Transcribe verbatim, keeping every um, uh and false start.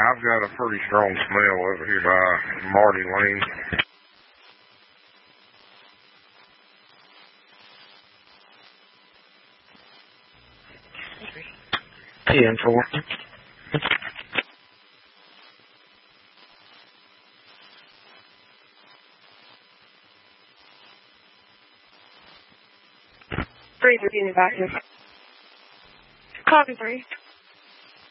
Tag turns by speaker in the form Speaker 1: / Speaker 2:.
Speaker 1: I've got a pretty strong smell over here by Marty Lane. ten four.
Speaker 2: Three Virginia back here. Copy three.